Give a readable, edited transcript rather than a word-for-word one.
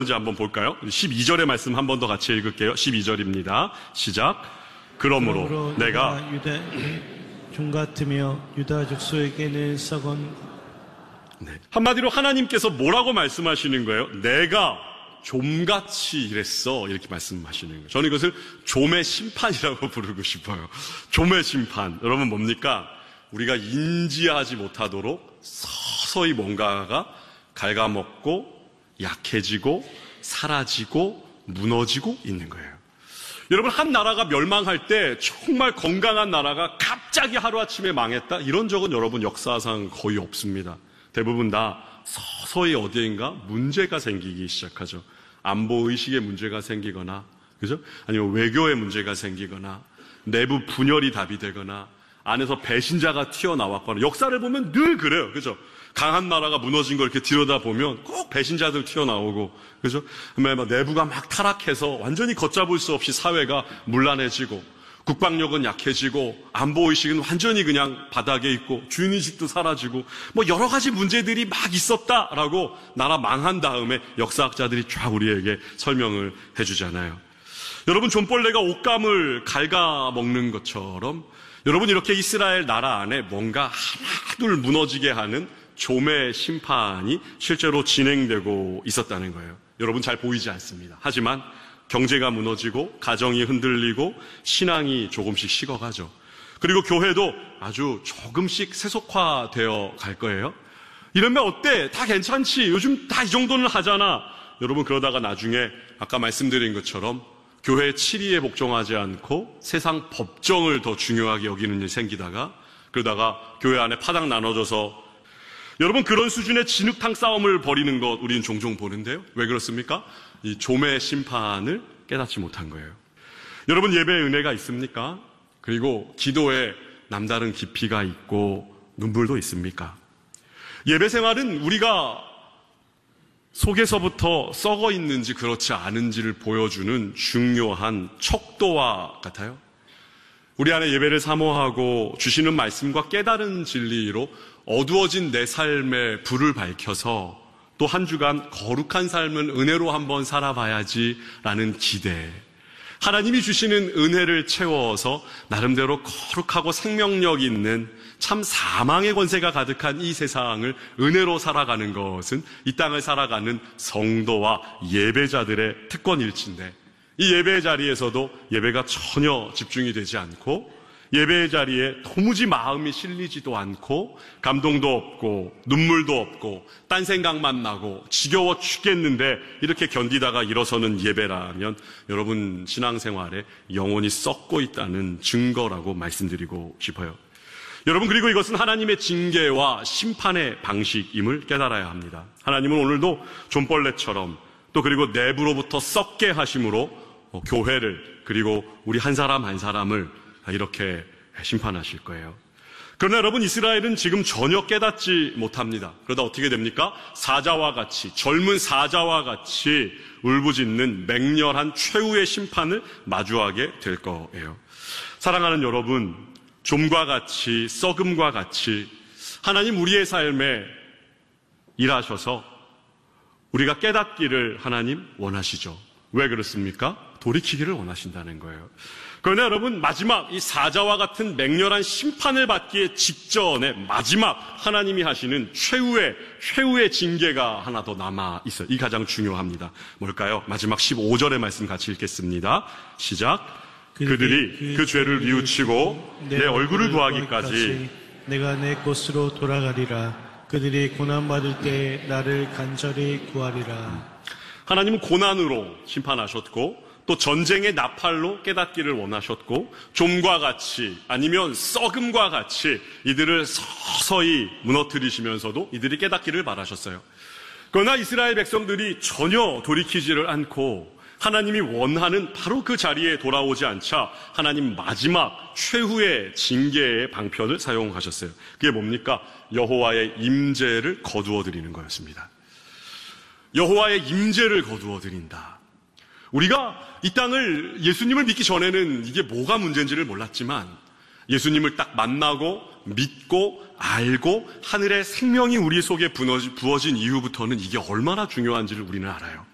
한번 볼까요? 12절의 말씀 한 번 더 같이 읽을게요. 12절입니다. 시작. 그러므로 내가 유다 종 같으며 유다 족속에게는 썩은. 한마디로 하나님께서 뭐라고 말씀하시는 거예요? 내가 좀같이 이랬어, 이렇게 말씀하시는 거예요. 저는 이것을 좀의 심판이라고 부르고 싶어요. 좀의 심판. 여러분 뭡니까? 우리가 인지하지 못하도록 서서히 뭔가가 갉아먹고 약해지고 사라지고 무너지고 있는 거예요. 여러분, 한 나라가 멸망할 때 정말 건강한 나라가 갑자기 하루아침에 망했다? 이런 적은 여러분 역사상 거의 없습니다. 대부분 다 서서히 어디인가 문제가 생기기 시작하죠. 안보의식에 문제가 생기거나, 그죠? 아니면 외교에 문제가 생기거나, 내부 분열이 답이 되거나, 안에서 배신자가 튀어나왔거나, 역사를 보면 늘 그래요. 그죠? 강한 나라가 무너진 걸 이렇게 들여다보면 꼭 배신자들 튀어나오고, 그죠? 내부가 막 타락해서 완전히 걷잡을 수 없이 사회가 문란해지고, 국방력은 약해지고, 안보의식은 완전히 그냥 바닥에 있고, 주인의식도 사라지고, 여러 가지 문제들이 막 있었다라고 나라 망한 다음에 역사학자들이 쫙 우리에게 설명을 해주잖아요. 여러분, 좀벌레가 옷감을 갉아먹는 것처럼 여러분, 이렇게 이스라엘 나라 안에 뭔가 하나둘 무너지게 하는 좀의 심판이 실제로 진행되고 있었다는 거예요. 여러분, 잘 보이지 않습니다. 하지만 경제가 무너지고 가정이 흔들리고 신앙이 조금씩 식어가죠. 그리고 교회도 아주 조금씩 세속화되어 갈 거예요. 이러면 어때? 다 괜찮지. 요즘 다 이 정도는 하잖아. 여러분, 그러다가 나중에 아까 말씀드린 것처럼 교회의 치리에 복종하지 않고 세상 법정을 더 중요하게 여기는 일이 생기다가, 그러다가 교회 안에 파당 나눠져서 여러분, 그런 수준의 진흙탕 싸움을 벌이는 것 우리는 종종 보는데요. 왜 그렇습니까? 이 좀의 심판을 깨닫지 못한 거예요. 여러분, 예배에 은혜가 있습니까? 그리고 기도에 남다른 깊이가 있고 눈물도 있습니까? 예배 생활은 우리가 속에서부터 썩어 있는지 그렇지 않은지를 보여주는 중요한 척도와 같아요. 우리 안에 예배를 사모하고 주시는 말씀과 깨달은 진리로 어두워진 내 삶에 불을 밝혀서 또 한 주간 거룩한 삶은 은혜로 한번 살아봐야지라는 기대, 하나님이 주시는 은혜를 채워서 나름대로 거룩하고 생명력 있는 참 사망의 권세가 가득한 이 세상을 은혜로 살아가는 것은 이 땅을 살아가는 성도와 예배자들의 특권일진데, 이 예배의 자리에서도 예배가 전혀 집중이 되지 않고 예배의 자리에 도무지 마음이 실리지도 않고 감동도 없고 눈물도 없고 딴 생각만 나고 지겨워 죽겠는데 이렇게 견디다가 일어서는 예배라면 여러분 신앙생활에 영혼이 썩고 있다는 증거라고 말씀드리고 싶어요. 여러분, 그리고 이것은 하나님의 징계와 심판의 방식임을 깨달아야 합니다. 하나님은 오늘도 좀벌레처럼 또 그리고 내부로부터 썩게 하심으로 교회를 그리고 우리 한 사람 한 사람을 이렇게 심판하실 거예요. 그러나 여러분, 이스라엘은 지금 전혀 깨닫지 못합니다. 그러다 어떻게 됩니까? 사자와 같이, 젊은 사자와 같이 울부짖는 맹렬한 최후의 심판을 마주하게 될 거예요. 사랑하는 여러분, 좀과 같이 썩음과 같이 하나님 우리의 삶에 일하셔서 우리가 깨닫기를 하나님 원하시죠. 왜 그렇습니까? 돌이키기를 원하신다는 거예요. 그러나 여러분, 마지막 이 사자와 같은 맹렬한 심판을 받기에 직전에 마지막 하나님이 하시는 최후의 징계가 하나 더 남아 있어요. 이 가장 중요합니다. 뭘까요? 마지막 15절의 말씀 같이 읽겠습니다. 시작. 그들이 그 죄를 뉘우치고 내 얼굴을 구하기까지 내가 내 곳으로 돌아가리라. 그들이 고난받을 때 나를 간절히 구하리라. 하나님은 고난으로 심판하셨고 또 전쟁의 나팔로 깨닫기를 원하셨고 좀과 같이 아니면 썩음과 같이 이들을 서서히 무너뜨리시면서도 이들이 깨닫기를 바라셨어요. 그러나 이스라엘 백성들이 전혀 돌이키지를 않고 하나님이 원하는 바로 그 자리에 돌아오지 않자 하나님 마지막 최후의 징계의 방편을 사용하셨어요. 그게 뭡니까? 여호와의 임재를 거두어 드리는 거였습니다. 여호와의 임재를 거두어 드린다. 우리가 이 땅을 예수님을 믿기 전에는 이게 뭐가 문제인지를 몰랐지만 예수님을 딱 만나고 믿고 알고 하늘의 생명이 우리 속에 부어진 이후부터는 이게 얼마나 중요한지를 우리는 알아요.